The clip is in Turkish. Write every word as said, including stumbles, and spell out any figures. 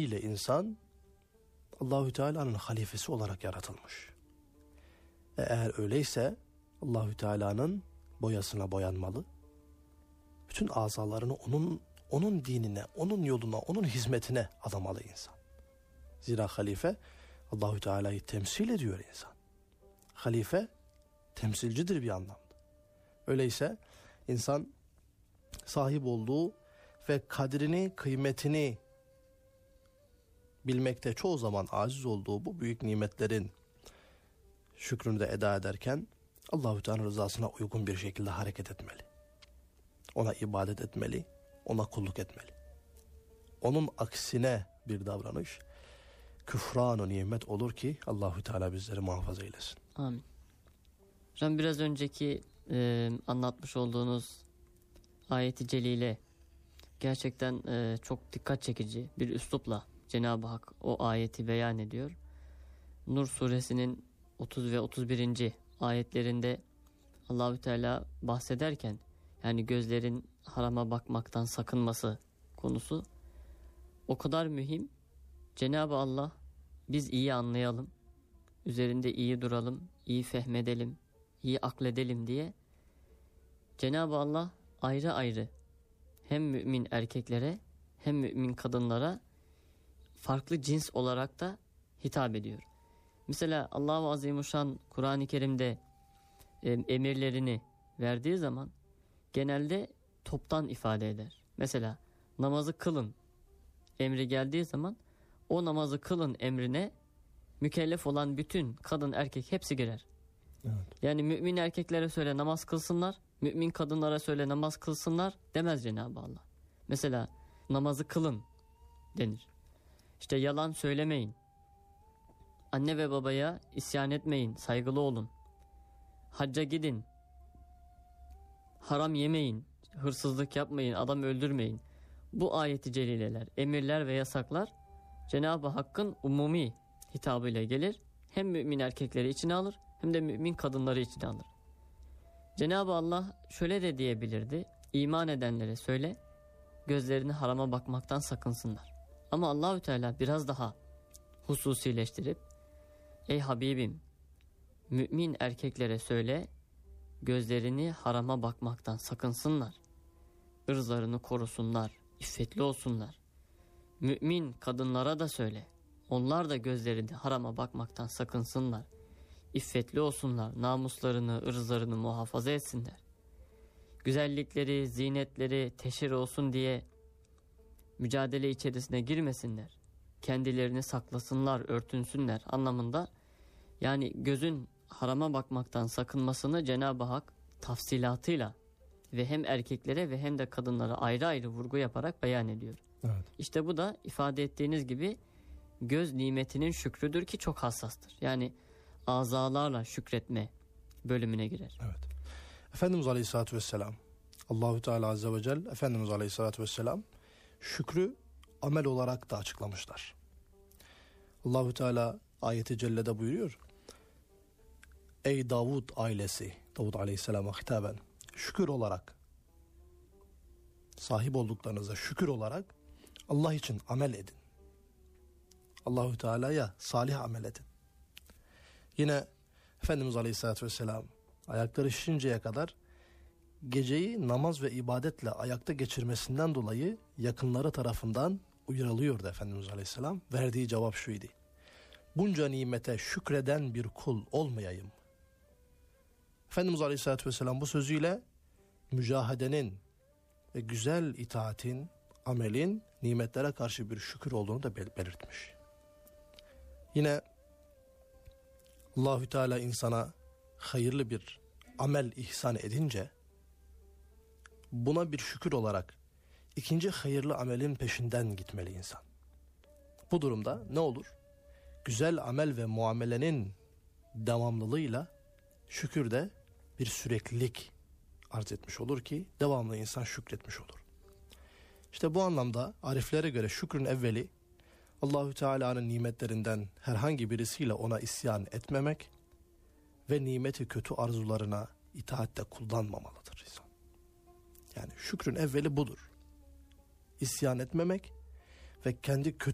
itibariyle insan Allahü Teala'nın halifesi olarak yaratılmış. E eğer öyleyse Allahü Teala'nın boyasına boyanmalı. Bütün azalarını onun onun dinine, onun yoluna, onun hizmetine adamalı insan. Zira halife Allahü Teala'yı temsil ediyor insan. Halife temsilcidir bir anlamda. Öyleyse insan sahip olduğu ve kadrini, kıymetini bilmekte çoğu zaman aciz olduğu bu büyük nimetlerin şükrünü de eda ederken Allahü Teala rızasına uygun bir şekilde hareket etmeli. Ona ibadet etmeli, ona kulluk etmeli. Onun aksine bir davranış küfran-ı nimet olur ki Allahü Teala bizleri muhafaza eylesin. Amin. Hocam biraz önceki e, anlatmış olduğunuz ayeti celile gerçekten e, çok dikkat çekici bir üslupla Cenab-ı Hak o ayeti beyan ediyor. Nur suresinin otuz ve otuz birinci ayetlerinde Allahü Teala bahsederken yani gözlerin harama bakmaktan sakınması konusu o kadar mühim. Cenab-ı Allah biz iyi anlayalım, üzerinde iyi duralım, iyi fehmedelim, iyi akledelim diye Cenab-ı Allah ayrı ayrı hem mümin erkeklere hem mümin kadınlara farklı cins olarak da hitap ediyor. Mesela Allah-u Azimuşşan Kur'an-ı Kerim'de e, emirlerini verdiği zaman genelde toptan ifade eder. Mesela namazı kılın emri geldiği zaman o namazı kılın emrine mükellef olan bütün kadın erkek hepsi girer. Evet. Yani mümin erkeklere söyle namaz kılsınlar, mümin kadınlara söyle namaz kılsınlar demez Cenab-ı Allah. Mesela namazı kılın denir. İşte yalan söylemeyin. Anne ve babaya isyan etmeyin, saygılı olun. Hacca gidin. Haram yemeyin, hırsızlık yapmayın, adam öldürmeyin. Bu ayeti celileler, emirler ve yasaklar Cenab-ı Hakk'ın umumi hitabıyla gelir. Hem mümin erkekleri içine alır hem de mümin kadınları içine alır. Cenab-ı Allah şöyle de diyebilirdi. İman edenlere söyle, gözlerini harama bakmaktan sakınsınlar. Ama Allahü Teala biraz daha hususileştirip, ey Habibim, mümin erkeklere söyle, gözlerini harama bakmaktan sakınsınlar. Irzlarını korusunlar, iffetli olsunlar. Mümin kadınlara da söyle, onlar da gözlerini harama bakmaktan sakınsınlar. İffetli olsunlar, namuslarını, ırzlarını muhafaza etsinler. Güzellikleri, zinetleri teşhir olsun diye mücadele içerisine girmesinler. Kendilerini saklasınlar, örtünsünler anlamında. Yani gözün harama bakmaktan sakınmasını Cenab-ı Hak tafsilatıyla ve hem erkeklere ve hem de kadınlara ayrı ayrı vurgu yaparak beyan ediyor. Evet. İşte bu da ifade ettiğiniz gibi göz nimetinin şükrüdür ki çok hassastır. Yani azalarla şükretme bölümüne girer. Evet. Efendimiz Aleyhisselatü Vesselam, Allahü Teala Azze ve Celle, Efendimiz Aleyhisselatü Vesselam şükrü amel olarak da açıklamışlar. Allahü Teala ayeti cellede buyuruyor. Ey Davud ailesi, Davud Aleyhisselam'a hitaben, şükür olarak, sahip olduklarınıza şükür olarak Allah için amel edin. Allahü Teala'ya salih amel edin. Yine Efendimiz Aleyhisselatü Vesselam ayakları şişinceye kadar geceyi namaz ve ibadetle ayakta geçirmesinden dolayı yakınları tarafından uyarılıyordu Efendimiz Aleyhisselam. Verdiği cevap şuydu. Bunca nimete şükreden bir kul olmayayım. Efendimiz Aleyhisselatü Vesselam bu sözüyle mücahedenin ve güzel itaatin, amelin nimetlere karşı bir şükür olduğunu da belirtmiş. Yine Allahü Teala insana hayırlı bir amel ihsan edince buna bir şükür olarak ikinci hayırlı amelin peşinden gitmeli insan. Bu durumda ne olur? Güzel amel ve muamelenin devamlılığıyla şükür de bir süreklilik arz etmiş olur ki devamlı insan şükretmiş olur. İşte bu anlamda ariflere göre şükrün evveli Allahü Teala'nın nimetlerinden herhangi birisiyle ona isyan etmemek ve nimeti kötü arzularına itaatte kullanmamalıdır insan. Yani şükrün evveli budur. İsyan etmemek ve kendi kötü